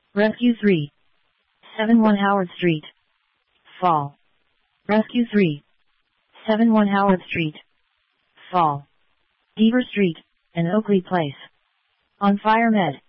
Rescue 3. 71 Howard Street. Fall. Rescue 3. 71 Howard Street. Fall. Deaver Street, and Oakley Place. On fire med.